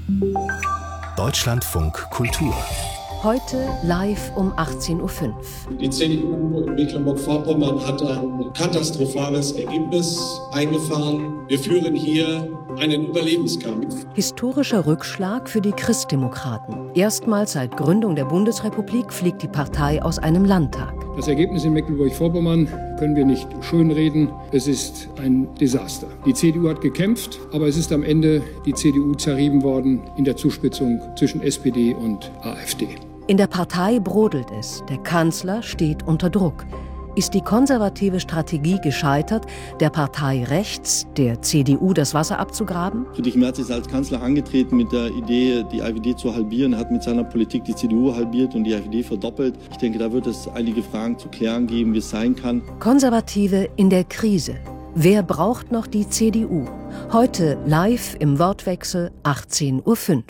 Deutschlandfunk Kultur. Heute live um 18:05 Uhr. Die CDU in Mecklenburg-Vorpommern hat ein katastrophales Ergebnis eingefahren. Wir führen hier einen Überlebenskampf. Historischer Rückschlag für die Christdemokraten. Erstmals seit Gründung der Bundesrepublik fliegt die Partei aus einem Landtag. Das Ergebnis in Mecklenburg-Vorpommern können wir nicht schönreden. Es ist ein Desaster. Die CDU hat gekämpft, aber es ist am Ende die CDU zerrieben worden in der Zuspitzung zwischen SPD und AfD. In der Partei brodelt es. Der Kanzler steht unter Druck. Ist die konservative Strategie gescheitert, der Partei rechts, der CDU, das Wasser abzugraben? Friedrich Merz ist als Kanzler angetreten mit der Idee, die AfD zu halbieren, hat mit seiner Politik die CDU halbiert und die AfD verdoppelt. Ich denke, da wird es einige Fragen zu klären geben, wie es sein kann. Konservative in der Krise. Wer braucht noch die CDU? Heute live im Wortwechsel 18:05 Uhr.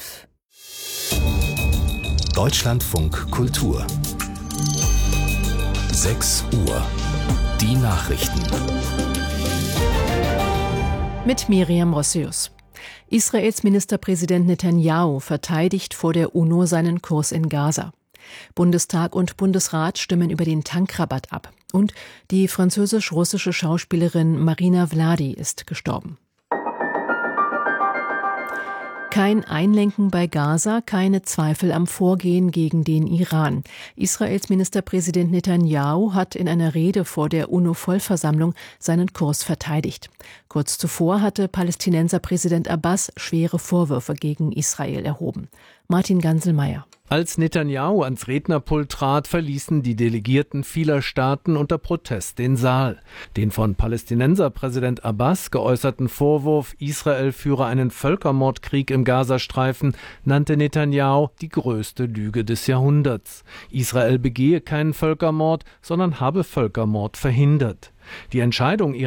Deutschlandfunk Kultur. 6 Uhr. Die Nachrichten. Mit Miriam Rossius. Israels Ministerpräsident Netanyahu verteidigt vor der UNO seinen Kurs in Gaza. Bundestag und Bundesrat stimmen über den Tankrabatt ab. Und die französisch-russische Schauspielerin Marina Vladi ist gestorben. Kein Einlenken bei Gaza, keine Zweifel am Vorgehen gegen den Iran. Israels Ministerpräsident Netanyahu hat in einer Rede vor der UNO-Vollversammlung seinen Kurs verteidigt. Kurz zuvor hatte Palästinenserpräsident Abbas schwere Vorwürfe gegen Israel erhoben. Martin Ganselmeier. Als Netanyahu ans Rednerpult trat, verließen die Delegierten vieler Staaten unter Protest den Saal. Den von Palästinenserpräsident Abbas geäußerten Vorwurf, Israel führe einen Völkermordkrieg im Gazastreifen, nannte Netanyahu die größte Lüge des Jahrhunderts. Israel begehe keinen Völkermord, sondern habe Völkermord verhindert. Die Entscheidung